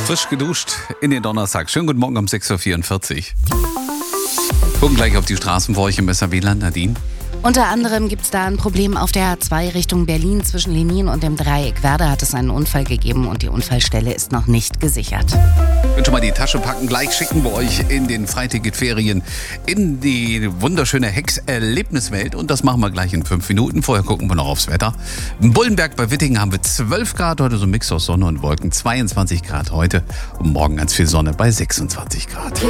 Frisch geduscht in den Donnerstag. Schönen guten Morgen um 6.44 Uhr. Gucken gleich auf die Straßen vor euch im SRW-Land. Nadine? Unter anderem gibt es da ein Problem auf der A2 Richtung Berlin. Zwischen Lenin und dem Dreieck Werder hat es einen Unfall gegeben und die Unfallstelle ist noch nicht gesichert. Könnt schon mal die Tasche packen. Gleich schicken wir euch in den Freiticket-Ferien in die wunderschöne Hex-Erlebniswelt. Und das machen wir gleich in 5 Minuten. Vorher gucken wir noch aufs Wetter. In Bullenberg bei Wittingen haben wir 12 Grad heute, so ein Mix aus Sonne und Wolken. 22 Grad heute und morgen ganz viel Sonne bei 26 Grad.